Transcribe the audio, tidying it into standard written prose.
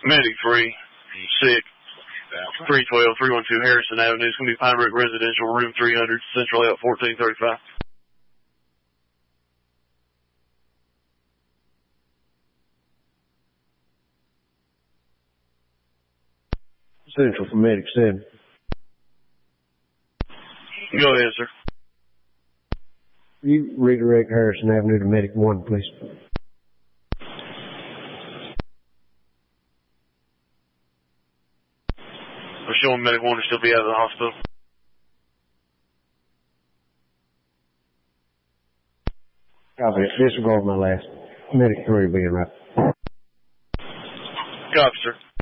Medic 3, sick. 312, 312 Harrison Avenue. It's going to be Pine Brook Residential, room 300, Central out 1435. Central for Medic 7. Go ahead, sir. You redirect Harrison Avenue to Medic 1, please. We're showing Medic 1 to still be out of the hospital. Copy it. Disregard my last. Medic 3 being right. Copy, sir.